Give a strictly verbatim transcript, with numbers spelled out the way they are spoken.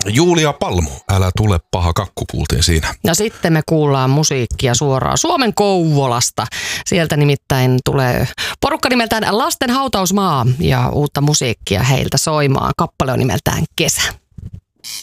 Julia Palmu, älä tule paha kakku, kuultiin siinä. Ja sitten me kuullaan musiikkia suoraan Suomen Kouvolasta. Sieltä nimittäin tulee porukka nimeltään Lasten hautausmaa ja uutta musiikkia heiltä soimaan. Kappale on nimeltään Kesä.